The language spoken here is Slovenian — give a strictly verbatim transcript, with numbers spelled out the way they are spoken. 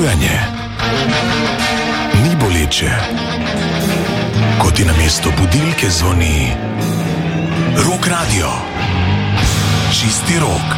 življenje ni boleče, ko ti namesto budilke zvoni Rock Radio. Čisti rok.